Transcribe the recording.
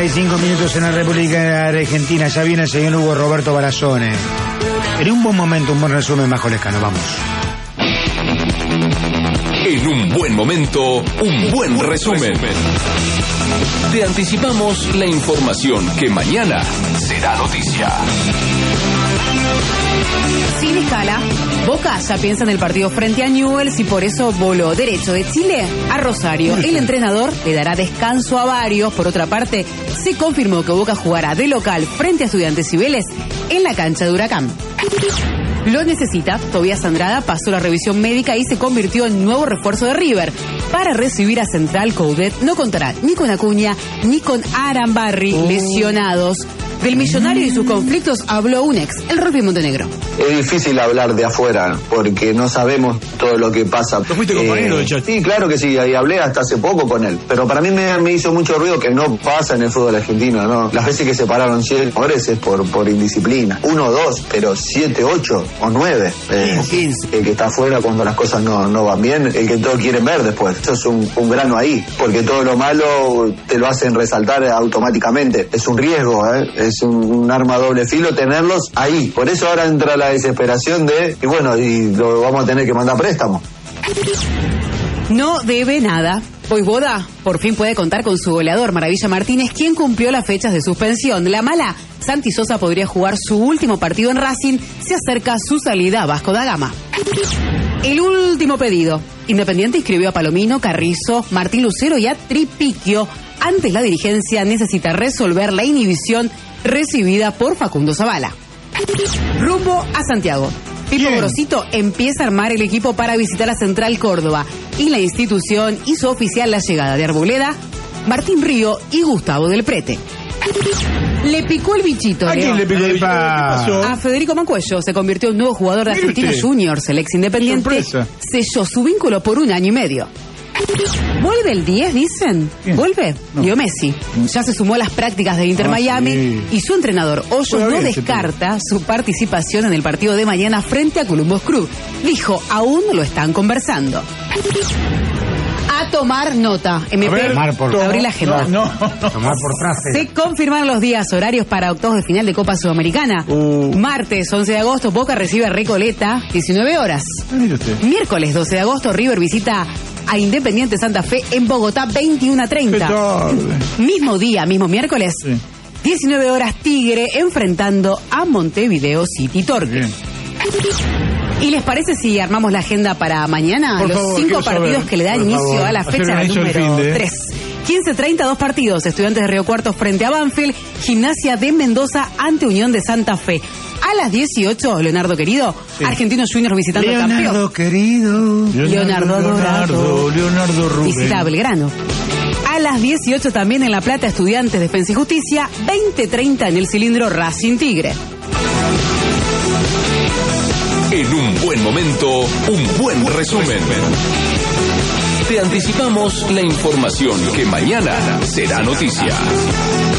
Hay 5 minutos en la República Argentina. Ya viene el señor Hugo Roberto Barazone. En un buen momento, un buen resumen bajo Lescano. Vamos. En un buen momento, un buen resumen. Te anticipamos la información que mañana será noticia. Sin escala, Boca ya piensa en el partido frente a Newell's y por eso voló derecho de Chile a Rosario. El entrenador le dará descanso a varios. Por otra parte, se confirmó que Boca jugará de local frente a Estudiantes y Vélez en la cancha de Huracán. Lo necesita. Tobías Andrada pasó la revisión médica y se convirtió en nuevo refuerzo de River. Para recibir a Central, Coudet no contará ni con Acuña ni con Arambarri, lesionados. Del Millonario y sus conflictos habló un ex, el Rolfi Montenegro. Es difícil hablar de afuera porque no sabemos todo lo que pasa. ¿Tú fuiste compañero de Chachi? Sí, claro que sí, y hablé hasta hace poco con él. Pero para mí me hizo mucho ruido que no pasa en el fútbol argentino, ¿no? Las veces que se pararon 7 jugadores es por indisciplina. 1 o 2, pero 7, 8 o 9. 15. El que está afuera cuando las cosas no van bien, el que todos quieren ver después. Eso es un grano ahí, porque todo lo malo te lo hacen resaltar automáticamente. Es un riesgo, es un arma a doble filo tenerlos ahí. Por eso ahora entra la desesperación y lo vamos a tener que mandar a préstamo. No debe nada. Voivoda por fin puede contar con su goleador, Maravilla Martínez, quien cumplió las fechas de suspensión. La mala, Santi Sosa podría jugar su último partido en Racing. Se acerca su salida a Vasco da Gama. El último pedido. Independiente inscribió a Palomino, Carrizo, Martín Lucero y a Tripiquio. Antes la dirigencia necesita resolver la inhibición recibida por Facundo Zavala. Rumbo a Santiago. Pipo Gorosito empieza a armar el equipo para visitar a Central Córdoba y la institución hizo oficial la llegada de Arboleda, Martín Río y Gustavo del Prete. Le picó el bichito, ¿A Leo. quién le picó el bichito? ¿Qué pasó? A Federico Mancuello se convirtió en nuevo jugador de Argentinos Juniors. El ex Independiente selló su vínculo por 1 año y medio. ¿Vuelve el 10, dicen? ¿Quién? ¿Vuelve? No. Leo Messi. Ya se sumó a las prácticas de Inter Miami sí. y su entrenador Hoyos Juega no bien ese descarta su participación en el partido de mañana frente a Columbus Crew. Dijo, aún lo están conversando. A tomar nota. MP, Tomar por abrí la agenda. No. Tomar por traje. Se confirmaron los días horarios para octavos de final de Copa Sudamericana. Martes 11 de agosto, Boca recibe a Recoleta, 19 horas. Mire usted. Miércoles 12 de agosto, River visita a Independiente Santa Fe en Bogotá, 21:30. Qué tarde. Mismo día, mismo miércoles, Sí. 19 horas, Tigre enfrentando a Montevideo City Torque. Bien. ¿Y les parece si armamos la agenda para mañana? Por Los favor, 5 quiero partidos saber, que le dan por inicio favor. a la Ayer fecha me hizo el número fin de, 3. 15:30, 2 partidos. Estudiantes de Río Cuarto frente a Banfield. Gimnasia de Mendoza ante Unión de Santa Fe. A las 18, Leonardo querido, Argentinos Juniors visitando al campeón. Leonardo querido. Leonardo Dorado. Leonardo Rubén. Visita a Belgrano. A las 18 también en La Plata, Estudiantes, Defensa y Justicia. 20:30 en el cilindro Racing Tigre. En un buen momento, un buen resumen. Te anticipamos la información que mañana será noticia.